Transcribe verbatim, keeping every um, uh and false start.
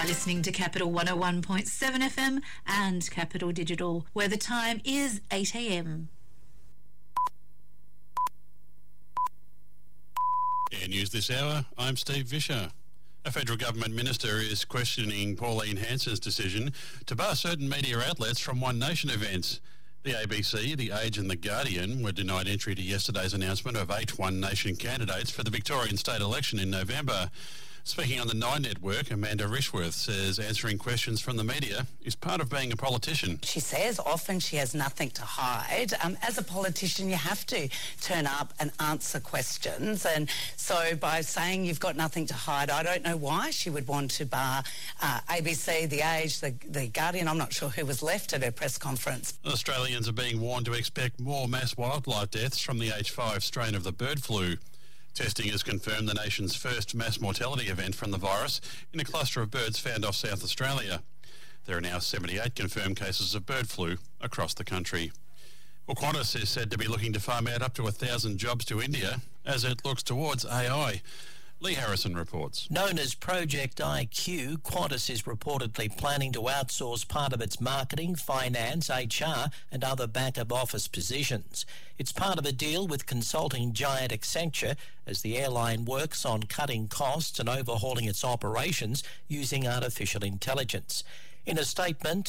are listening to Capital one oh one point seven F M and Capital Digital, where the time is eight a m. Air News this hour, I'm Steve Vischer. A federal government minister is questioning Pauline Hanson's decision to bar certain media outlets from One Nation events. The A B C, The Age and The Guardian were denied entry to yesterday's announcement of eight One Nation candidates for the Victorian state election in November. Speaking on the Nine Network, Amanda Rishworth says answering questions from the media is part of being a politician. She says often she has nothing to hide. Um, as a politician, you have to turn up and answer questions. And so by saying you've got nothing to hide, I don't know why she would want to bar uh, A B C, The Age, the, the Guardian. I'm not sure who was left at her press conference. Australians are being warned to expect more mass wildlife deaths from the H five strain of the bird flu. Testing has confirmed the nation's first mass mortality event from the virus in a cluster of birds found off South Australia. There are now seventy-eight confirmed cases of bird flu across the country. Well, Qantas is said to be looking to farm out up to one thousand jobs to India as it looks towards A I. Lee Harrison reports. Known as Project I Q, Qantas is reportedly planning to outsource part of its marketing, finance, H R and other back-up office positions. It's part of a deal with consulting giant Accenture as the airline works on cutting costs and overhauling its operations using artificial intelligence. In a statement,